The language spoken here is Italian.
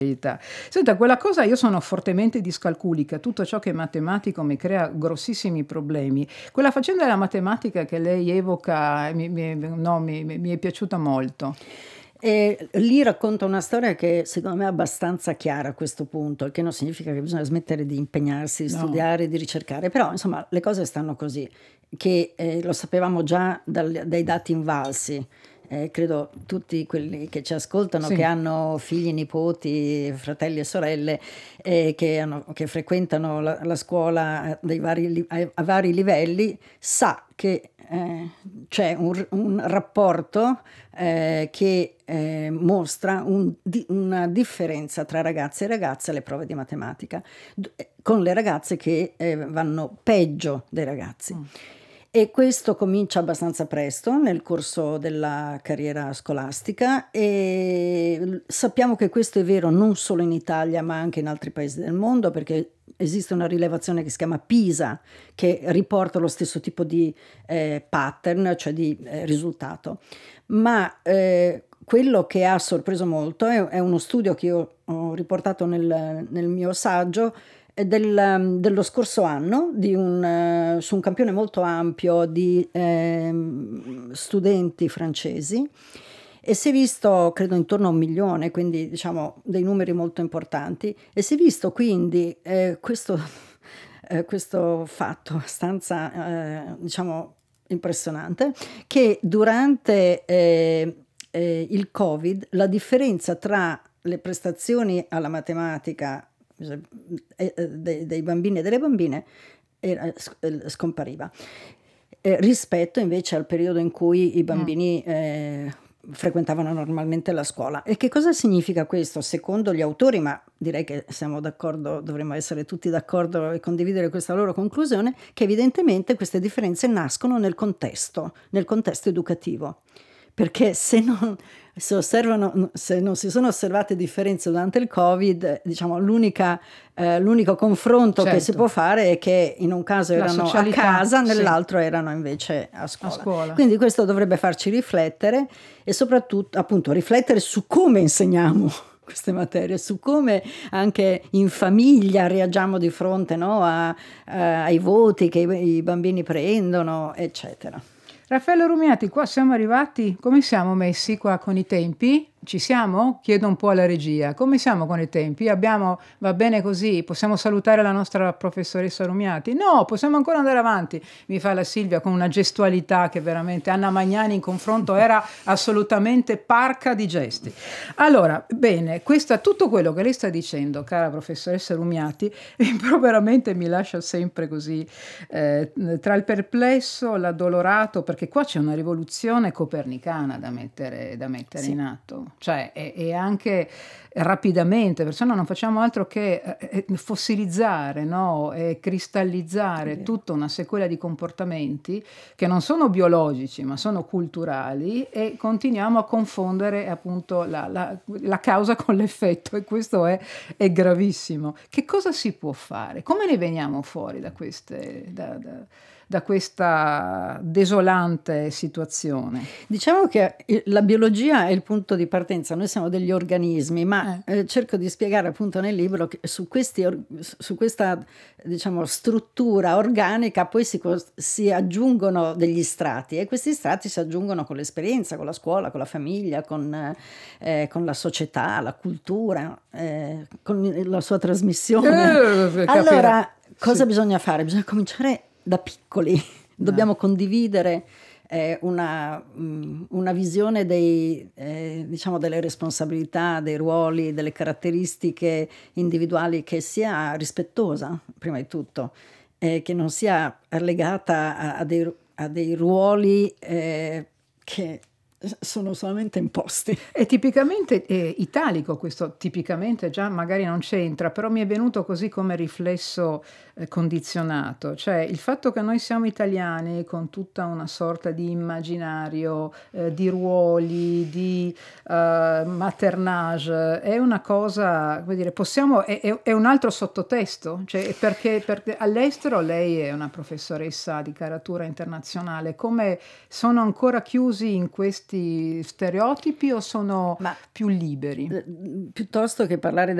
Senta, quella cosa, io sono fortemente discalculica, tutto ciò che è matematico mi crea grossissimi problemi. Quella faccenda della matematica che lei evoca mi è piaciuta molto. E lì racconta una storia che secondo me è abbastanza chiara a questo punto, il che non significa che bisogna smettere di impegnarsi, di No. studiare, di ricercare, però insomma le cose stanno così, che lo sapevamo già dai dati invalsi. Credo tutti quelli che ci ascoltano, Sì. che hanno figli, nipoti, fratelli e sorelle, che frequentano la scuola a vari livelli, sa che c'è un rapporto che mostra una differenza tra ragazzi e ragazze alle prove di matematica, con le ragazze che vanno peggio dei ragazzi. E questo comincia abbastanza presto nel corso della carriera scolastica, e sappiamo che questo è vero non solo in Italia ma anche in altri paesi del mondo, perché esiste una rilevazione che si chiama PISA, che riporta lo stesso tipo di pattern, cioè di risultato. Ma quello che ha sorpreso molto è uno studio che io ho riportato nel mio saggio, dello scorso anno, su un campione molto ampio di studenti francesi, e si è visto, credo, intorno a 1 milione, quindi diciamo dei numeri molto importanti, e si è visto quindi questo fatto abbastanza diciamo impressionante, che durante il Covid la differenza tra le prestazioni alla matematica dei bambini e delle bambine scompariva, rispetto invece al periodo in cui i bambini frequentavano normalmente la scuola. E che cosa significa questo? Secondo gli autori, ma direi che siamo d'accordo, dovremmo essere tutti d'accordo e condividere questa loro conclusione, che evidentemente queste differenze nascono nel contesto educativo. Perché se non si sono osservate differenze durante il Covid, diciamo l'unico confronto che si può fare è che in un caso erano a casa, nell'altro erano invece a scuola. Quindi questo dovrebbe farci riflettere, e soprattutto appunto riflettere su come insegniamo queste materie, su come anche in famiglia reagiamo di fronte, no, ai voti che i bambini prendono, eccetera. Raffaello Rumiati, qua siamo arrivati, come siamo messi qua con i tempi? Ci siamo? Chiedo un po' alla regia, come siamo con i tempi? Va bene così? Possiamo salutare la nostra professoressa Rumiati? No, possiamo ancora andare avanti, mi fa la Silvia con una gestualità che veramente Anna Magnani in confronto era assolutamente parca di gesti. Allora, bene, tutto quello che lei sta dicendo, cara professoressa Rumiati, veramente mi lascia sempre così tra il perplesso, l'addolorato, perché qua c'è una rivoluzione copernicana da mettere in atto. Cioè, e anche rapidamente, perché no non facciamo altro che fossilizzare, no? E cristallizzare tutta una sequela di comportamenti che non sono biologici ma sono culturali, e continuiamo a confondere appunto la causa con l'effetto, e questo è gravissimo. Che cosa si può fare? Come ne veniamo fuori da questa desolante situazione? Diciamo che la biologia è il punto di partenza, noi siamo degli organismi, ma cerco di spiegare appunto nel libro che su questa diciamo struttura organica poi si aggiungono degli strati, e questi strati si aggiungono con l'esperienza, con la scuola, con la famiglia, con la società, la cultura, con la sua trasmissione. Allora, cosa bisogna fare? Bisogna cominciare da piccoli, dobbiamo condividere una visione diciamo delle responsabilità, dei ruoli, delle caratteristiche individuali, che sia rispettosa prima di tutto, che non sia legata a dei ruoli che sono solamente imposti. È tipicamente italico questo, tipicamente già magari non c'entra, però mi è venuto così come riflesso condizionato, cioè il fatto che noi siamo italiani con tutta una sorta di immaginario, di ruoli, di maternage, è una cosa, come dire, è un altro sottotesto, cioè perché all'estero lei è una professoressa di caratura internazionale, come sono ancora chiusi in questi questi stereotipi o sono Ma più liberi? piuttosto che parlare